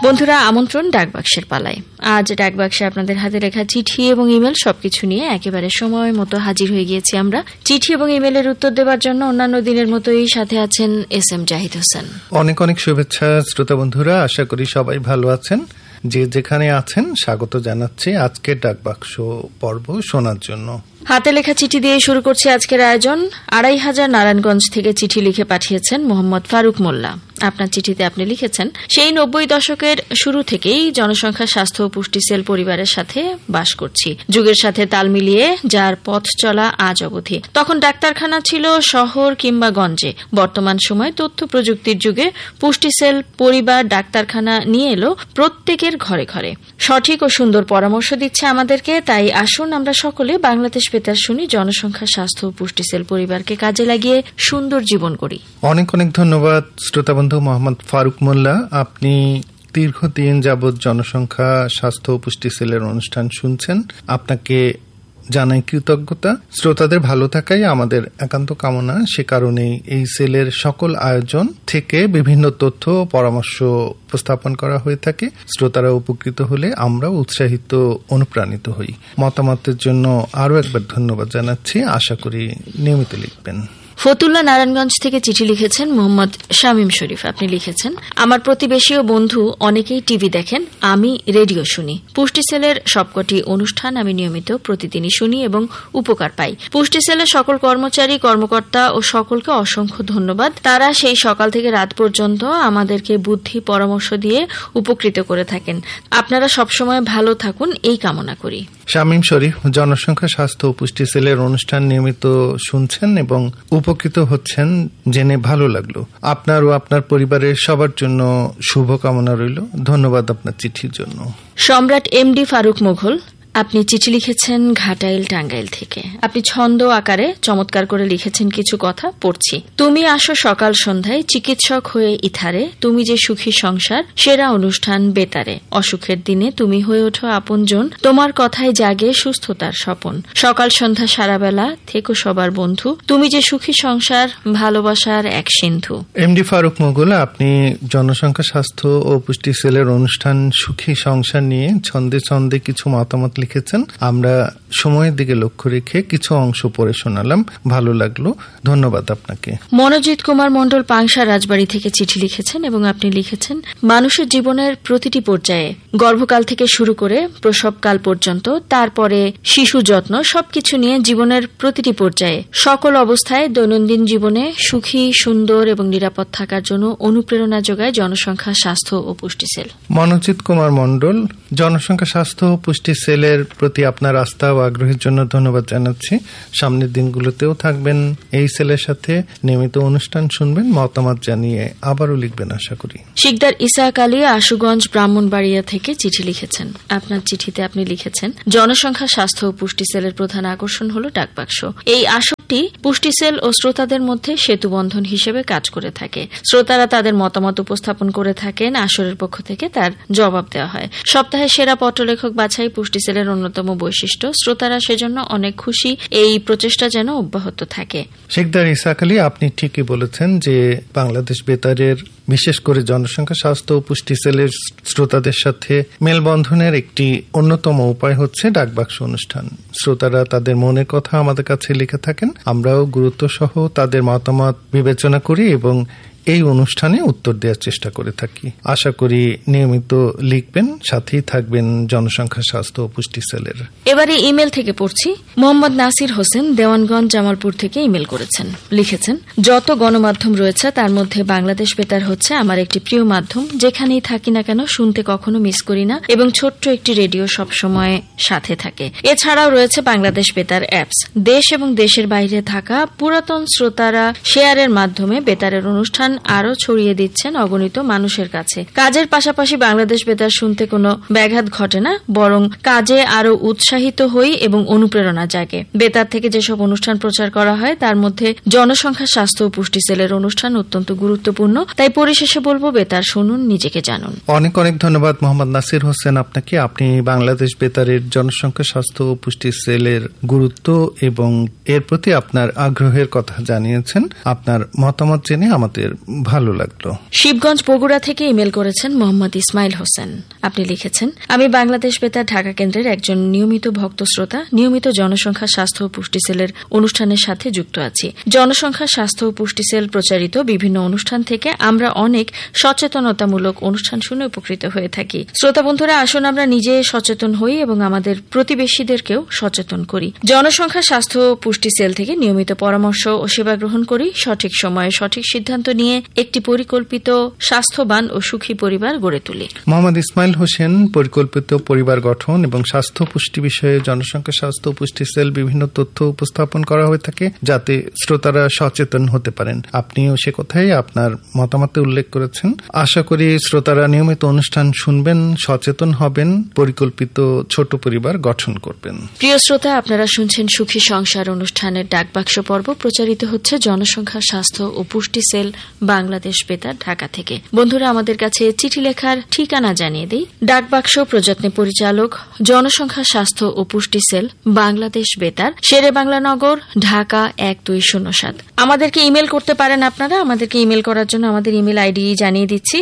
বন্ধুরা, আমন্ত্রণ ডাকবাক্সের পালায়। আজ ডাকবাক্সে আপনাদের হাতে লেখা চিঠি এবং ইমেল সবকিছু নিয়ে একেবারে সময় মতো হাজির হয়ে গিয়েছি আমরা। চিঠি এবং ইমেলের উত্তর দেওয়ার জন্য অন্যান্য দিনের মতোই সাথে আছেন SM জাহিদ হোসেন। অনেক অনেক শুভেচ্ছা শ্রোতা বন্ধুরা, আশা করি সবাই ভালো আছেন। যে যেখানে আছেন স্বাগত জানাচ্ছি আজকের ডাকবাক্স পর্ব শোনার জন্য। হাতে লেখা চিঠি দিয়ে শুরু করছি আজকের আয়োজন। ২৫০০ নারায়ণগঞ্জ থেকে চিঠি লিখে পাঠিয়েছেন মোহাম্মদ ফারুক মোল্লা। আপনার চিঠিতে আপনি লিখেছেন, সেই ৯০ দশকের শুরু থেকেই জনসংখ্যা স্বাস্থ্য ও পুষ্টি সেল পরিবারের সাথে বাস করছি, যুগের সাথে তাল মিলিয়ে যার পথ চলা আজ অবধি। তখন ডাক্তারখানা ছিল শহর কিংবা গঞ্জে। বর্তমান সময় তথ্য প্রযুক্তির যুগে পুষ্টি সেল পরিবার ডাক্তারখানা নিয়ে এলো প্রত্যেকের ঘরে ঘরে। সঠিক ও সুন্দর পরামর্শ দিচ্ছে আমাদেরকে। তাই আসুন আমরা সকলে বাংলাদেশ বেতার শুনি, জনসংখ্যা স্বাস্থ্য ও পুষ্টি সেল পরিবারকে কাজে লাগিয়ে সুন্দর জীবন করি। অনেক অনেক ধন্যবাদ শ্রোতা বন্ধু মোহাম্মদ ফারুক মোল্লা। আপনি দীর্ঘদিন যাবৎ জনসংখ্যা স্বাস্থ্য ও পুষ্টি সেলের অনুষ্ঠান শুনছেন, আপনাকে জানাই কৃতজ্ঞতা। শ্রোতাদের ভালো থাকাই আমাদের একান্ত কামনা। সে কারণেই এই সেলের সকল আয়োজন থেকে বিভিন্ন তথ্য পরামর্শ উপস্থাপন করা হয়ে থাকে। শ্রোতারা উপকৃত হলে আমরাও উৎসাহিত অনুপ্রাণিত হই। মতামতের জন্য আরও একবার ধন্যবাদ জানাচ্ছি। আশা করি নিয়মিত লিখবেন। ফতুল্লা নারায়ণগঞ্জ থেকে চিঠি লিখেছেন মোহাম্মদ শামীম শরীফ। আপনি লিখেছেন, আমার প্রতিবেশী ও বন্ধু অনেকেই টিভি দেখেন, আমি রেডিও শুনি। পুষ্টি সেলের সবকটি অনুষ্ঠান আমি নিয়মিত প্রতিদিনই শুনি এবং উপকার পাই। পুষ্টি সেলের সকল কর্মচারী, কর্মকর্তা ও সকলকে অসংখ্য ধন্যবাদ। তারা সেই সকাল থেকে রাত পর্যন্ত আমাদেরকে বুদ্ধি পরামর্শ দিয়ে উপকৃত করে থাকেন। আপনারা সবসময় ভালো থাকুন, এই কামনা করি। শামীম শরীফ, জনসংখ্যা স্বাস্থ্য ও পুষ্টি সেলের অনুষ্ঠান নিয়মিত শুনছেন এবং উপকৃত হচ্ছেন জেনে ভালো লাগলো। আপনার ও আপনার পরিবারের সবার জন্য শুভকামনা রইল। ধন্যবাদ আপনার চিঠির জন্য। সম্রাট MD ফারুক মোঘল, আপনি চিঠি লিখেছেন ঘাটাইল, টাঙ্গাইল থেকে। আপনি ছন্দ আকারে চমৎকার করে লিখেছেন কিছু কথা, পড়ছি। তুমি আসো সকাল সন্ধ্যায় চিকিৎসক হয়ে ইথারে, তুমি যে সুখী সংসার সেরা অনুষ্ঠান বেতারে। অসুখের দিনে তুমি হয়ে ওঠো আপনজন, তোমার কথায় জাগে সুস্থতার স্বপন। সকাল সন্ধ্যা সারা বেলা থেকো সবার বন্ধু, তুমি যে সুখী সংসার ভালোবাসার এক সিন্ধু। MD ফারুক মোগল, আপনি জনসংখ্যা স্বাস্থ্য ও পুষ্টি সেলের অনুষ্ঠান সুখী সংসার নিয়ে ছন্দে ছন্দে কিছু মতামত লিখেছেন। আমরা সময়ের দিকে লক্ষ্য রেখে কিছু অংশ পড়ে শোনালাম, ভালো লাগলো। ধন্যবাদ আপনাকে। মনোজিৎ কুমার মণ্ডল পাংশা রাজবাড়ী থেকে চিঠি লিখেছেন এবং আপনি লিখেছেন, মানুষের জীবনের প্রতিটি পর্যায়ে, গর্ভকাল থেকে শুরু করে প্রসবকাল পর্যন্ত, তারপরে শিশু যত্ন, সবকিছু নিয়ে জীবনের প্রতিটি পর্যায়ে সকল অবস্থায় দৈনন্দিন জীবনে সুখী, সুন্দর এবং নিরাপদ থাকার জন্য অনুপ্রেরণা যোগায় জনসংখ্যা স্বাস্থ্য ও পুষ্টি সেল। মনোজিৎ কুমার মণ্ডল, জনসংখ্যা স্বাস্থ্য ও পুষ্টি সেলের প্রতি আপনার আস্থা ও আগ্রহের জন্য ধন্যবাদ জানাচ্ছি। সামনের দিনগুলোতেও থাকবেন এই সেলের সাথে, নিয়মিত অনুষ্ঠান শুনবেন, মতামত জানিয়ে আবারও লিখবেন আশা করি। শিকদার ইসাক আলী আশুগঞ্জ ব্রাহ্মণবাড়িয়া থেকে চিঠি লিখেছেন। আপনার চিঠিতে আপনি লিখেছেন, জনসংখ্যা স্বাস্থ্য ও পুষ্টি সেলের প্রধান আকর্ষণ হল ডাকবাক্স। এই আসরটি পুষ্টি সেল ও শ্রোতাদের মধ্যে সেতুবন্ধন হিসেবে কাজ করে থাকে। শ্রোতারা তাদের মতামত উপস্থাপন করে থাকেন, আসরের পক্ষ থেকে তার জবাব দেওয়া হয়। সপ্তাহে সেরা পত্রলেখক বাছাই পুষ্টি সেলের অন্যতম বৈশিষ্ট্য। শ্রোতারা সেজন্য অনেক খুশি। এই প্রচেষ্টা যেন অব্যাহত থাকে। শিকদার ইসাক আলী, আপনি ঠিকই বলেছেন যে বাংলাদেশ বেতারের বিশেষ করে জনসংখ্যা স্বাস্থ্য ও পুষ্টি সেলের শ্রোতাদের সাথে মেলবন্ধনের একটি অন্যতম উপায় হচ্ছে ডাকবাক্স অনুষ্ঠান। শ্রোতারা তাদের মনের কথা আমাদের কাছে লিখে থাকেন, আমরাও গুরুত্ব সহ তাদের মতামত বিবেচনা করি এবং এই অনুষ্ঠানে উত্তর দেওয়ার চেষ্টা করে থাকি। আশা করি নিয়মিত লিখবেন, সাথেই থাকবেন জনসংখ্যা স্বাস্থ্য ও পুষ্টি সেলের। এবারে ইমেল থেকে পড়ছি। মোহাম্মদ নাসির হোসেন দেওয়ানগঞ্জ জামালপুর থেকে ইমেল করেছেন। লিখেছেন, যত গণমাধ্যম রয়েছে তার মধ্যে বাংলাদেশ বেতার হচ্ছে আমার একটি প্রিয় মাধ্যম। যেখানেই থাকি না কেন শুনতে কখনো মিস করি না এবং ছোট্ট একটি রেডিও সবসময় সাথে থাকে। এছাড়াও রয়েছে বাংলাদেশ বেতার অ্যাপস। দেশ এবং দেশের বাইরে থাকা পুরাতন শ্রোতারা শেয়ারের মাধ্যমে বেতারের অনুষ্ঠান আরো ছড়িয়ে দিচ্ছেন অগণিত মানুষের কাছে। কাজের পাশাপাশি বাংলাদেশ বেতার শুনতে কোনো ব্যাঘাত ঘটে না, বরং কাজে আরো উৎসাহিত হই এবং অনুপ্রেরণা জাগে। বেতার থেকে যেসব অনুষ্ঠান প্রচার করা হয় তার মধ্যে জনসংখ্যা স্বাস্থ্য ও পুষ্টি সেলের অনুষ্ঠান অত্যন্ত গুরুত্বপূর্ণ। তাই পরিশেষে বলবো, বেতার শুনুন, নিজেকে জানুন। অনেক অনেক ধন্যবাদ মোহাম্মদ নাসির হোসেন আপনাকে। আপনি বাংলাদেশ বেতারের জনসংখ্যা স্বাস্থ্য ও পুষ্টি সেলের গুরুত্ব এবং এর প্রতি আপনার আগ্রহের কথা জানিয়েছেন। আপনার মতামত জেনে আমাদের ভালো লাগলো। শিবগঞ্জ বগুড়া থেকে ইমেল করেছেন মোহাম্মদ ইসমাইল হোসেন। আপনি লিখেছেন, আমি বাংলাদেশ বেতার ঢাকা কেন্দ্রের একজন নিয়মিত ভক্ত শ্রোতা। নিয়মিত জনসংখ্যা স্বাস্থ্য ও পুষ্টি সেলের অনুষ্ঠানের সাথে যুক্ত আছি। জনসংখ্যা স্বাস্থ্য ও পুষ্টি সেল প্রচারিত বিভিন্ন অনুষ্ঠান থেকে আমরা অনেক সচেতনতামূলক অনুষ্ঠান শুনে উপকৃত হয়ে থাকি। শ্রোতা বন্ধুরা, আসুন আমরা নিজে সচেতন হই এবং আমাদের প্রতিবেশীদেরকেও সচেতন করি। জনসংখ্যা স্বাস্থ্য ও পুষ্টি সেল থেকে নিয়মিত পরামর্শ ও সেবা গ্রহণ করি। সঠিক সময়ে সঠিক সিদ্ধান্ত নিয়ে একটি পরিকল্পিত স্বাস্থ্যবান ও সুখী পরিবার গড়ে তুলি। মোহাম্মদ ইসমাইল হোসেন পরিকল্পিত পরিবার গঠন এবং স্বাস্থ্য পুষ্টি বিষয়ে জনসংখ্যা স্বাস্থ্য পুষ্টি সেল বিভিন্ন তথ্য উপস্থাপন করা হয়ে থাকে যাতে শ্রোতারা সচেতন হতে পারেন। আপনিও সে কথাই আপনার মতামতে উল্লেখ করেছেন। আশা করি শ্রোতারা নিয়মিত অনুষ্ঠান শুনবেন, সচেতন হবেন, পরিকল্পিত ছোট পরিবার গঠন করবেন। প্রিয় শ্রোতা, আপনারা শুনছেন সুখী সংসার অনুষ্ঠানের ডাকবাক্স পর্ব। প্রচারিত হচ্ছে জনসংখ্যা স্বাস্থ্য ও পুষ্টি সেল বাংলাদেশ বেতার ঢাকা থেকে। বন্ধুরা, আমাদের কাছে চিঠি লেখার ঠিকানা জানিয়ে দিই। ডাকবাক্স প্রযত্নে পরিচালক, জনসংখ্যা স্বাস্থ্য ও পুষ্টি সেল বাংলাদেশ বেতার, শেরে বাংলা নগর, ঢাকা ১২০৭। আমাদেরকে ইমেল করতে পারেন আপনারা। আমাদেরকে ইমেল করার জন্য আমাদের ইমেল আইডি জানিয়ে দিচ্ছি,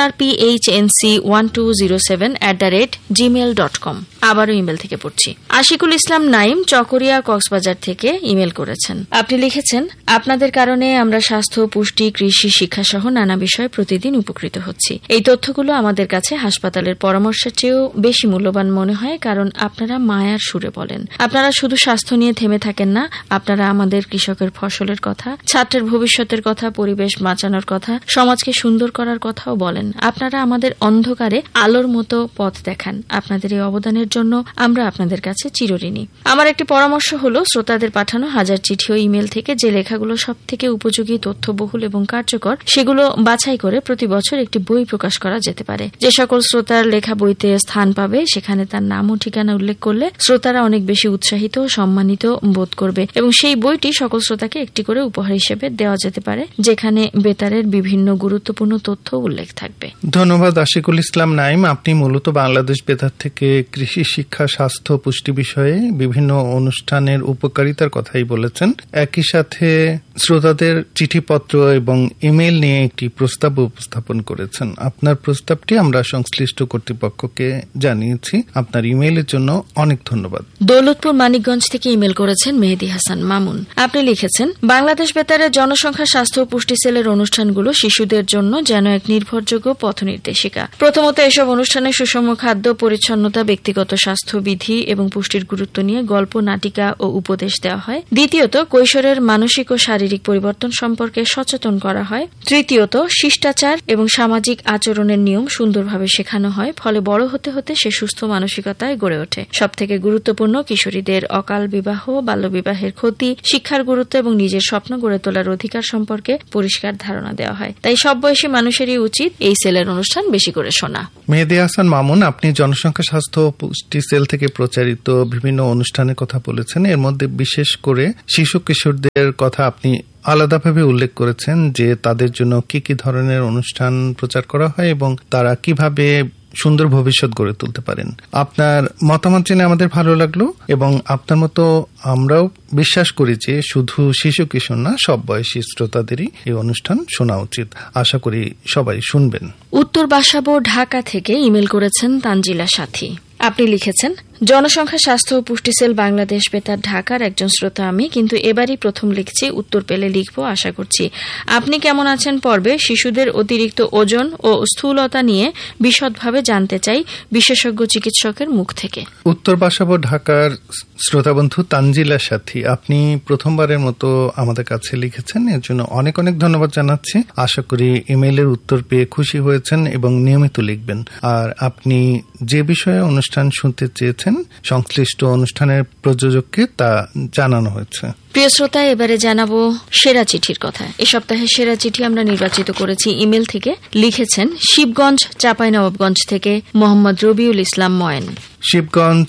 betarphnc1207@gmail.com। আবারও ইমেল থেকে পড়ছি। আশিকুল ইসলাম নাইম চকরিয়া কক্সবাজার থেকে ইমেল করেছেন। আপনি লিখেছেন, আপনাদের কারণে আমরা স্বাস্থ্য, পুষ্টি, কৃষি, শিক্ষা সহ নানা বিষয়ে প্রতিদিন উপকৃত হচ্ছি। এই তথ্যগুলো আমাদের কাছে হাসপাতালের পরামর্শের চেয়েও বেশি মূল্যবান মনে হয়, কারণ আপনারা মায়ার সুরে বলেন। আপনারা শুধু স্বাস্থ্য নিয়ে থেমে থাকেন না, আপনারা আমাদের কৃষকের ফসলের কথা, ছাত্রের ভবিষ্যতের কথা, পরিবেশ বাঁচানোর কথা, সমাজকে সুন্দর করার কথাও বলেন। আপনারা আমাদের অন্ধকারে আলোর মতো পথ দেখান। আপনাদের এই অবদানের জন্য আমরা আপনাদের কাছে চিরঋণী। আমার একটি পরামর্শ হলো, শ্রোতাদের পাঠানো হাজার চিঠি ও ইমেল থেকে যে লেখাগুলো সবথেকে উপযোগী, তথ্যবহুল এবং কার্যকর, সেগুলো বাছাই করে প্রতি বছর একটি বই প্রকাশ করা যেতে পারে। যে সকল শ্রোতার লেখা বইতে স্থান পাবে সেখানে তার নাম ও ঠিকানা উল্লেখ করলে শ্রোতারা অনেক বেশি উৎসাহিত ও সম্মানিত বোধ করবে এবং সেই বইটি সকল শ্রোতাকে একটি করে উপহার হিসেবে দেওয়া যেতে পারে, যেখানে বেতারের বিভিন্ন গুরুত্বপূর্ণ তথ্য উল্লেখ থাকবে। ধন্যবাদ আশিকুল ইসলাম নাইম। আপনি মূলত বাংলাদেশ বেতার থেকে কৃষি, শিক্ষা, স্বাস্থ্য, পুষ্টি বিষয়ে বিভিন্ন অনুষ্ঠানের উপকারিতার কথাই বলেছেন। একই সাথে শ্রোতাদের চিঠিপত্র এবং ইমেল নিয়ে একটি প্রস্তাব উপস্থাপন করেছেন। আপনার প্রস্তাবটি আমরা সংশ্লিষ্ট কর্তৃপক্ষকে জানিয়েছি। আপনার ইমেইলের জন্য অনেক ধন্যবাদ। দৌলতপুর মানিকগঞ্জ থেকে ইমেল করেছেন মেহেদী হাসান মামুন। আপনি লিখেছেন, বাংলাদেশ বেতারের জনসংখ্যা স্বাস্থ্য ও পুষ্টি সেলের অনুষ্ঠানগুলো শিশুদের জন্য যেন এক নির্ভরযোগ্য পথ নির্দেশিকা। প্রথমত, এসব অনুষ্ঠানে সুষম খাদ্য, পরিচ্ছন্নতা, ব্যক্তিগত স্বাস্থ্যবিধি এবং পুষ্টির গুরুত্ব নিয়ে গল্প, নাটিকা ও উপদেশ দেওয়া হয়। দ্বিতীয়ত, কৈশোরের মানসিক ও শারীরিক পরিবর্তন সম্পর্কে সচেতন করা হয়। তৃতীয়ত, শিষ্টাচার এবং সামাজিক আচরণের নিয়ম সুন্দরভাবে শেখানো হয়। ফলে বড় হতে হতে সে সুস্থ মানসিকতায় গড়ে ওঠে। সবথেকে গুরুত্বপূর্ণ, কিশোরীদের অকাল বিবাহ, বাল্যবিবাহের ক্ষতি, শিক্ষার গুরুত্ব এবং নিজের স্বপ্ন গড়ে তোলার অধিকার সম্পর্কে পরিষ্কার ধারণা দেওয়া হয়। তাই সব বয়সী মানুষেরই উচিত এই সেলের অনুষ্ঠান বেশি করে শোনা। মেহেদী হাসান মামুন, আপনি জনসংখ্যা স্বাস্থ্য ও পুষ্টি সেল থেকে প্রচারিত বিভিন্ন অনুষ্ঠানের কথা বলেছেন। এর মধ্যে বিশেষ করে শিশু কিশোরদের কথা আপনি আলাদাভাবে উল্লেখ করেছেন, যে তাদের জন্য কি কি ধরনের অনুষ্ঠান প্রচার করা হয় এবং তারা কিভাবে সুন্দর ভবিষ্যৎ গড়ে তুলতে পারেন। আপনার মতামত জেনে আমাদের ভালো লাগলো এবং আপনার মতো আমরাও বিশ্বাস করি যে শুধু শিশু কিশোর না, সব বয়সী শ্রোতাদেরই এই অনুষ্ঠান শোনা উচিত। আশা করি সবাই শুনবেন। উত্তর বাসাবো ঢাকা থেকে ইমেল করেছেন তানজিলা সাথী। আপনি লিখেছেন, জনসংখ্যা স্বাস্থ্য ও পুষ্টি সেল বাংলাদেশ বেতার ঢাকার একজন শ্রোতা আমি, কিন্তু এবারই প্রথম লিখছি। উত্তর পেলে লিখব, আশা করছি। আপনি কেমন আছেন পর্বে শিশুদের অতিরিক্ত ওজন ও স্থূলতা নিয়ে বিশদভাবে জানতে চাই বিশেষজ্ঞ চিকিৎসকের মুখ থেকে। উত্তর বাসাবো ঢাকার শ্রোতাবন্ধু তানজিলা সাথী, আপনি প্রথমবারের মতো আমাদের কাছে লিখেছেন, এর জন্য অনেক অনেক ধন্যবাদ জানাচ্ছি। আশা করি ইমেইলের উত্তর পেয়ে খুশি হয়েছেন এবং নিয়মিত লিখবেন। আর আপনি যে বিষয়ে অনুষ্ঠান শুনতে চেয়েছেন সংশ্লিষ্ট অনুষ্ঠানের প্রযোজককে তা জানানো হয়েছে। প্রিয় শ্রোতা, এবারে জানাবো সেরা চিঠির কথা। এ সপ্তাহে সেরা চিঠি আমরা নির্বাচিত করেছি ইমেল থেকে। লিখেছেন শিবগঞ্জ চাঁপাইনবাবগঞ্জ থেকে মোহাম্মদ রবিউল ইসলাম ময়েন। শিবগঞ্জ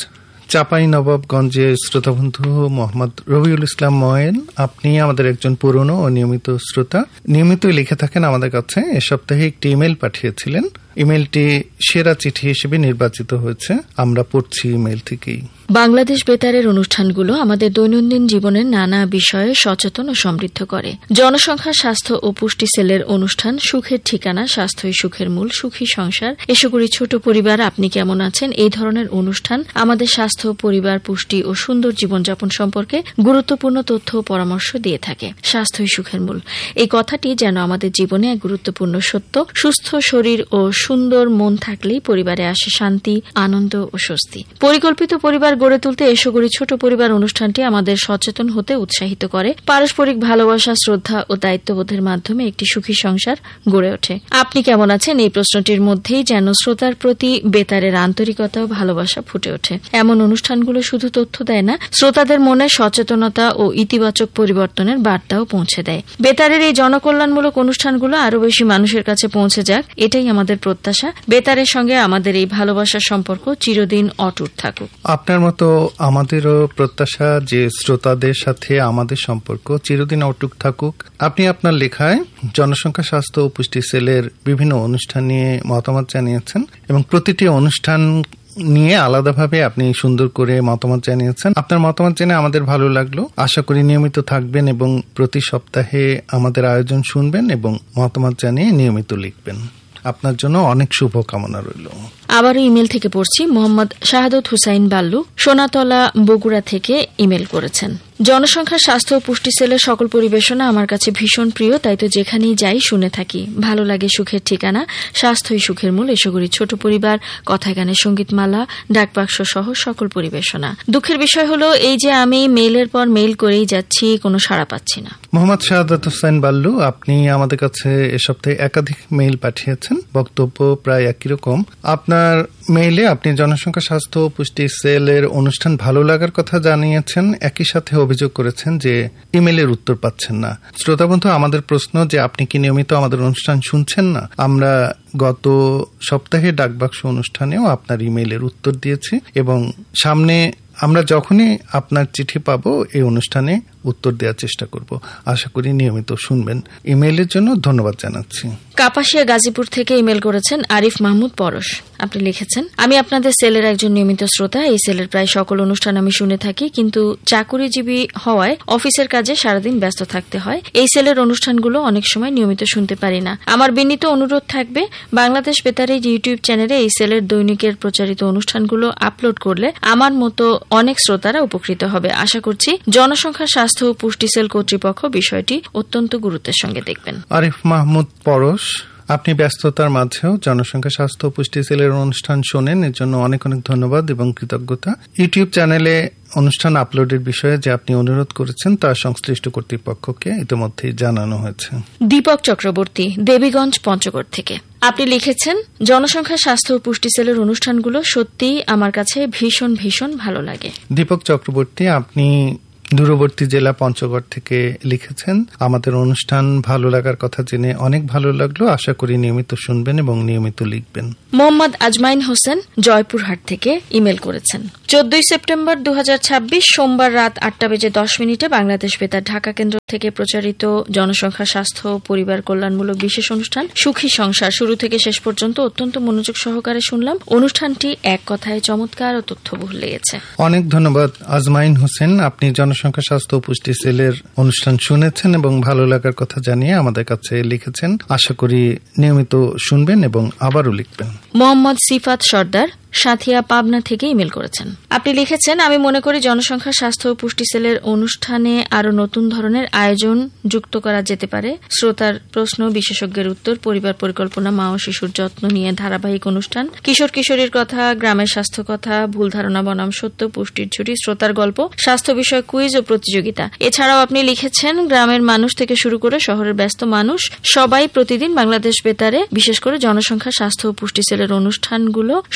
চাঁপাইনবাবগঞ্জের শ্রোতাবন্ধু মোহাম্মদ রবিউল ইসলাম ময়েন, আপনি আমাদের একজন পুরনো ও নিয়মিত শ্রোতা, নিয়মিতই লিখে থাকেন আমাদের কাছে। এ সপ্তাহে একটি ইমেল পাঠিয়েছিলেন। ইমেলটি সেরা চিঠি হিসেবে নির্বাচিত হয়েছে। আমরা পড়ছি ইমেল থেকেই। বাংলাদেশ বেতারের অনুষ্ঠানগুলো আমাদের দৈনন্দিন জীবনের নানা বিষয়ে সচেতন ও সমৃদ্ধ করে। জনসংখ্যা, স্বাস্থ্য ও পুষ্টি সেলের অনুষ্ঠান, সুখের ঠিকানা, স্বাস্থ্যই সুখের মূল, সুখী সংসার, এসো করি ছোট পরিবার, আপনি কেমন আছেন, এই ধরনের অনুষ্ঠান আমাদের স্বাস্থ্য, পরিবার, পুষ্টি ও সুন্দর জীবনযাপন সম্পর্কে গুরুত্বপূর্ণ তথ্য ও পরামর্শ দিয়ে থাকে। স্বাস্থ্যই সুখের মূল, এই কথাটি যেন আমাদের জীবনে এক গুরুত্বপূর্ণ সত্য। সুস্থ শরীর ও সুন্দর মন থাকলেই পরিবারে আসে শান্তি, আনন্দ ও স্বস্তি। পরিকল্পিত পরিবার গড়ে তুলতে এসো করি ছোট পরিবার অনুষ্ঠানটি আমাদের সচেতন হতে উৎসাহিত করে। পারস্পরিক ভালোবাসা, শ্রদ্ধা ও দায়িত্ববোধের মাধ্যমে একটি সুখী সংসার গড়ে ওঠে। আপনি কেমন আছেন, এই প্রশ্নটির মধ্যেই যেন শ্রোতার প্রতি বেতারের আন্তরিকতা ও ভালোবাসা ফুটে ওঠে। এমন অনুষ্ঠানগুলো শুধু তথ্য দেয় না, শ্রোতাদের মনে সচেতনতা ও ইতিবাচক পরিবর্তনের বার্তাও পৌঁছে দেয়। বেতারের এই জনকল্যাণমূলক অনুষ্ঠানগুলো আরও বেশি মানুষের কাছে পৌঁছে যাক, এটাই আমাদের প্রত্যাশা। বেতারের সঙ্গে আমাদের এই ভালোবাসার সম্পর্ক চিরদিন অটুট থাকুক। আপনার মতো আমাদেরও প্রত্যাশা যে শ্রোতাদের সাথে আমাদের সম্পর্ক চিরদিন অটুট থাকুক। আপনি আপনার লেখায় জনসংখ্যা, স্বাস্থ্য ও পুষ্টি সেলের বিভিন্ন অনুষ্ঠান নিয়ে মতামত জানিয়েছেন এবং প্রতিটি অনুষ্ঠান নিয়ে আলাদাভাবে আপনি সুন্দর করে মতামত জানিয়েছেন। আপনার মতামত জেনে আমাদের ভালো লাগলো। আশা করি নিয়মিত থাকবেন এবং প্রতি সপ্তাহে আমাদের আয়োজন শুনবেন এবং মতামত জানিয়ে নিয়মিত লিখবেন। আপনার জন্য অনেক শুভকামনা রইল। আবারও ইমেল থেকে পড়ছি। মোহাম্মদ শাহাদত হুসাইন বাল্লু সোনাতলা, বগুড়া থেকে ইমেল করেছেন। জনসংখ্যা, স্বাস্থ্য ও পুষ্টি সেলের সকল পরিবেশনা আমার কাছে ভীষণ প্রিয়, তাই তো যেখানেই যাই শুনে থাকি। ভালো লাগে সুখের ঠিকানা, স্বাস্থ্যই সুখের মূল, এসো করি ছোট পরিবার, কথায় গানের সঙ্গীতমালা, ডাকবাক্স সহ সকল পরিবেশনা। দুঃখের বিষয় হলো এই যে আমি মেইলের পর মেইল করেই যাচ্ছি, কোনো সাড়া পাচ্ছি না। মোহাম্মদ শাহাদত হুসাইন বাল্লু, আপনি আমাদের কাছে এ সপ্তাহে একাধিক মেইল পাঠিয়েছেন, বক্তব্য প্রায় একই রকম। আপনার মেইলে আপনি জনসংখ্যা, স্বাস্থ্য ও পুষ্টি সেলের অনুষ্ঠান ভালো লাগার কথা জানিয়েছেন, একই সাথে অভিযোগ করেছেন যে ইমেলের উত্তর পাচ্ছেন না। শ্রোতাবন্ধু, আমাদের প্রশ্ন যে আপনি কি নিয়মিত আমাদের অনুষ্ঠান শুনছেন না? আমরা গত সপ্তাহে ডাকবাক্স অনুষ্ঠানেও আপনার ইমেলের উত্তর দিয়েছি এবং সামনে আমরা যখনই আপনার চিঠি পাবো এই অনুষ্ঠানে উত্তর দেওয়ার চেষ্টা করব। আশা করি নিয়মিত শুনবেন। ইমেইলের জন্য ধন্যবাদ জানাচ্ছি। কাপাসিয়া, গাজীপুর থেকে ইমেল করেছেন আরিফ মাহমুদ পরশ। আপনি লিখেছেন, আমি আপনাদের সেলের একজন নিয়মিত শ্রোতা। এই সেলের প্রায় সকল অনুষ্ঠান আমি শুনে থাকি, কিন্তু চাকুরিজীবী হওয়ায় অফিসের কাজে সারাদিন ব্যস্ত থাকতে হয়। এই সেলের অনুষ্ঠানগুলো অনেক সময় নিয়মিত শুনতে পারি না। আমার বিনীত অনুরোধ থাকবে, বাংলাদেশ বেতারের ইউটিউব চ্যানেলে এই সেলের দৈনিকের প্রচারিত অনুষ্ঠানগুলো আপলোড করলে আমার মতো অনেক শ্রোতারা উপকৃত হবে। আশা করছি জনসংখ্যা, স্বাস্থ্য ও পুষ্টি সেল কর্তৃপক্ষ বিষয়টি অত্যন্ত গুরুত্বের সঙ্গে দেখবেন। আরিফ মাহমুদ পরশ, আপনি ব্যস্ততার মাঝেও জনসংখ্যা, স্বাস্থ্য ও পুষ্টি সেলের অনুষ্ঠান শোনেন, এর জন্য অনেক অনেক ধন্যবাদ এবং কৃতজ্ঞতা। ইউটিউব চ্যানেলে অনুষ্ঠান আপলোডের বিষয়ে যে আপনি অনুরোধ করেছেন তা সংশ্লিষ্ট কর্তৃপক্ষকে ইতিমধ্যেই জানানো হয়েছে। দীপক চক্রবর্তী, দেবীগঞ্জ, পঞ্চগড় থেকে আপনি লিখেছেন, জনসংখ্যা, স্বাস্থ্য ও পুষ্টি সেলের অনুষ্ঠানগুলো সত্যিই আমার কাছে ভীষণ ভীষণ ভালো লাগে। দীপক চক্রবর্তী, আপনি দূরবর্তী জেলা পঞ্চগড় থেকে লিখেছেন। আমাদের অনুষ্ঠান ভালো লাগার কথা জেনে অনেক ভালো লাগলো। আশা করি নিয়মিত শুনবেন এবং নিয়মিত লিখবেন। মোহাম্মদ আজমাইন হোসেন, জয়পুরহাট থেকে ইমেল করেছেন। 14 সেপ্টেম্বর 2026 সোমবার রাত 8:10 বাংলাদেশ বেতার ঢাকা কেন্দ্র থেকে প্রচারিত জনসংখ্যা, স্বাস্থ্য ও পরিবার কল্যাণমূলক বিশেষ অনুষ্ঠান সুখী সংসার শুরু থেকে শেষ পর্যন্ত অত্যন্ত মনোযোগ সহকারে শুনলাম। অনুষ্ঠানটি এক কথায় চমৎকার ও তথ্যবহুল লেগেছে। অনেক ধন্যবাদ আজমাইন হোসেন, আপনি জনসংখ্যা, স্বাস্থ্য ও পুষ্টি সেলের অনুষ্ঠান শুনেছেন এবং ভালো লাগার কথা জানিয়ে আমাদের কাছে লিখেছেন। আশা করি নিয়মিত শুনবেন এবং আবারও লিখবেন। মোহাম্মদ সিফাত সর্দার, সাথিয়া, পাবনা থেকে ইমেল করেছেন। আপনি লিখেছেন, আমি মনে করি জনসংখ্যা, স্বাস্থ্য ও পুষ্টি সেলের অনুষ্ঠানে আরো নতুন ধরনের আয়োজন যুক্ত করা যেতে পারে। শ্রোতার প্রশ্ন, বিশেষজ্ঞের উত্তর, পরিবার পরিকল্পনা, মা ও শিশুর যত্ন নিয়ে ধারাবাহিক অনুষ্ঠান, কিশোর কিশোরীর কথা, গ্রামের স্বাস্থ্য কথা, ভুল ধারণা বনাম সত্য, পুষ্টির ঝুড়ি, শ্রোতার গল্প, স্বাস্থ্য বিষয়ক কুইজ ও প্রতিযোগিতা। এছাড়াও আপনি লিখেছেন, গ্রামের মানুষ থেকে শুরু করে শহরের ব্যস্ত মানুষ সবাই প্রতিদিন বাংলাদেশ বেতারে বিশেষ করে জনসংখ্যা, স্বাস্থ্য ও পুষ্টি সেলের অনুষ্ঠানগুলো শুনে থাকে।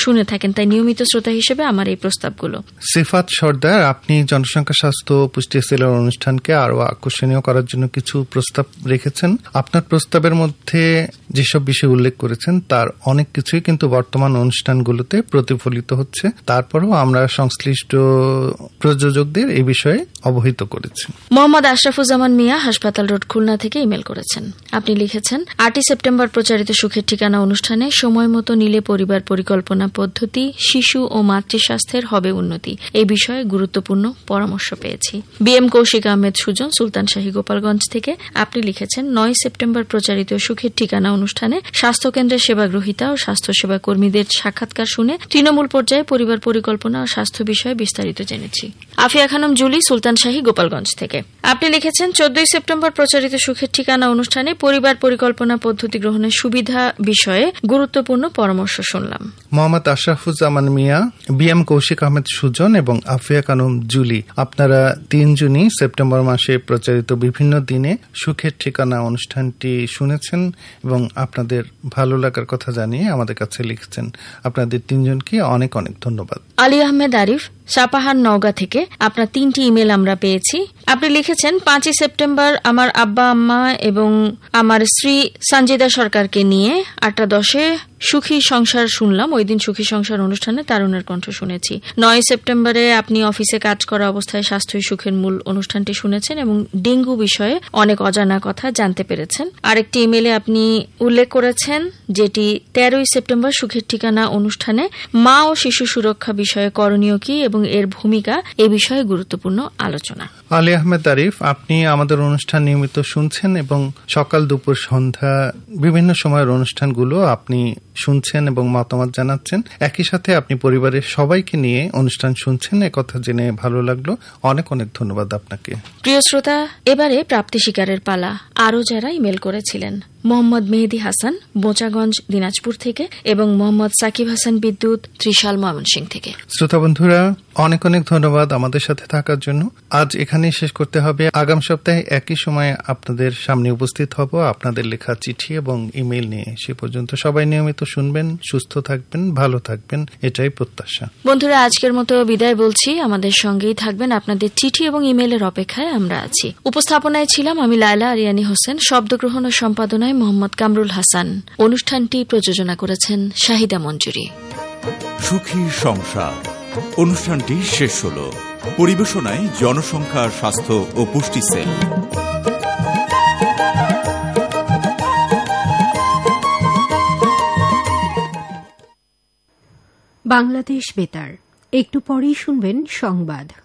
থাকেন, তাই নিয়মিত শ্রোতা হিসেবে আমার এই প্রস্তাবগুলো। সিফাত সর্দার, আপনি জনসংখ্যা স্বাস্থ্য ও পুষ্টি সেলের অনুষ্ঠানকে আরো আকর্ষণীয় করার জন্য কিছু প্রস্তাব রেখেছেন। আপনার প্রস্তাবের মধ্যে যেসব বিষয় উল্লেখ করেছেন তার অনেক কিছুই কিন্তু বর্তমান অনুষ্ঠানগুলোতে প্রতিফলিত হচ্ছে। তারপরেও আমরা সংশ্লিষ্ট প্রযোজকদের এই বিষয়ে অবহিত করেছি। মোহাম্মদ আশরাফুজ্জামান মিয়া, হাসপাতাল রোড, খুলনা থেকে ইমেল করেছেন। আপনি লিখেছেন, 8 সেপ্টেম্বর প্রচারিত সুখের ঠিকানা অনুষ্ঠানে সময় মতো নিলে পরিবার পরিকল্পনা পদ্ধতি, শিশু ও মাতৃ স্বাস্থ্যের হবে উন্নতি, এই বিষয়ে গুরুত্বপূর্ণ পরামর্শ পেয়েছি। BM কৌশিক আহমেদ সুজন, সুলতানশাহী, গোপালগঞ্জ থেকে আপনি লিখেছেন, 9 সেপ্টেম্বর প্রচারিত সুখের ঠিকানা অনুষ্ঠানে স্বাস্থ্যকেন্দ্রের সেবাগ্রহীতা ও স্বাস্থ্যসেবা কর্মীদের সাক্ষাৎকার শুনে তৃণমূল পর্যায়ে পরিবার পরিকল্পনা ও স্বাস্থ্য বিষয়ে বিস্তারিত জেনেছি। আফিয়া খানম জুলি, সুলতানশাহী, গোপালগঞ্জ থেকে আপনি লিখেছেন, 14 সেপ্টেম্বর প্রচারিত সুখের ঠিকানা অনুষ্ঠানে পরিবার পরিকল্পনা পদ্ধতি গ্রহণের সুবিধা বিষয়ে গুরুত্বপূর্ণ পরামর্শ শুনলাম। মোহাম্মদ আশরাফুজ্জামান মিয়া, BM কৌশিক আহমেদ সুজন এবং আফিয়া খানম জুলি, আপনারা তিনজনই সেপ্টেম্বর মাসে প্রচারিত বিভিন্ন দিনে সুখের ঠিকানা অনুষ্ঠানটি শুনেছেন এবং আপনাদের ভালো লাগার কথা জানিয়ে আমাদের কাছে লিখছেন। আপনাদের তিনজনকে অনেক অনেক ধন্যবাদ। আলী আহমেদ আরিফ, সাপাহার, নওগাঁ থেকে আপনার 3টি ইমেল আমরা পেয়েছি। আপনি লিখেছেন, 5 সেপ্টেম্বর আমার আব্বা আম্মা এবং আমার স্ত্রী সঞ্জিদা সরকারকে নিয়ে 8:10 সুখী সংসার শুনলাম। ওই দিন সুখী সংসার অনুষ্ঠানে তারুণের কণ্ঠ শুনেছি। 9 সেপ্টেম্বরে আপনি অফিসে কাজ করা অবস্থায় স্বাস্থ্যই সুখের মূল অনুষ্ঠানটি শুনেছেন এবং ডেঙ্গু বিষয়ে অনেক অজানা কথা জানতে পেরেছেন। আরেকটি ইমেলে আপনি উল্লেখ করেছেন যেটি 13 সেপ্টেম্বর সুখের ঠিকানা অনুষ্ঠানে মা ও শিশু সুরক্ষা বিষয়ে করণীয় কি এবং এর ভূমিকা, এ বিষয়ে গুরুত্বপূর্ণ আলোচনা। আলী আহমেদ আরিফ, আপনি আমাদের অনুষ্ঠান নিয়মিত শুনছেন এবং সকাল দুপুর সন্ধ্যা বিভিন্ন সময়ের অনুষ্ঠানগুলো আপনি শুনছেন এবং মতামত জানাচ্ছেন। একই সাথে আপনি পরিবারের সবাইকে নিয়ে অনুষ্ঠান শুনছেন, একথা জেনে ভালো লাগলো। অনেক অনেক ধন্যবাদ আপনাকে। প্রিয় শ্রোতা, এবারে প্রাপ্তি শিকারের পালা। আরও যারা ইমেল করেছিলেন, মোহাম্মদ মেহেদি হাসান, বোচাগঞ্জ, দিনাজপুর থেকে এবং মোহাম্মদ সাকিব হাসান বিদ্যুৎ, ত্রিশাল, ময়মনসিংহ থেকে। শ্রোতা বন্ধুরা, অনেক অনেক ধন্যবাদ আমাদের সাথে থাকার জন্য। আজ এখানেই শেষ করতে হবে। আগাম সপ্তাহে একই সময়ে আপনাদের সামনে উপস্থিত হব আপনাদের লেখা চিঠি এবং ইমেল নিয়ে। সে পর্যন্ত সবাই নিয়মিত শুনবেন, সুস্থ থাকবেন, ভালো থাকবেন, এটাই প্রত্যাশা। বন্ধুরা, আজকের মতো বিদায় বলছি। আমাদের সঙ্গেই থাকবেন, আপনাদের চিঠি এবং ইমেলের অপেক্ষায় আমরা আছি। উপস্থাপনায় ছিলাম আমি লায়লা আরিয়ানি হোসেন, শব্দগ্রহণ ও সম্পাদনায় মোহাম্মদ কামরুল হাসান। অনুষ্ঠানটি প্রযোজনা করেছেন শাহিদা মঞ্জুরি। সুখী সংসার অনুষ্ঠানটি শেষ হল। পরিবেশনায় জনসংখ্যা স্বাস্থ্য ও পুষ্টি সেল। বাংলাদেশ বেতার। একটু পরেই শুনবেন সংবাদ।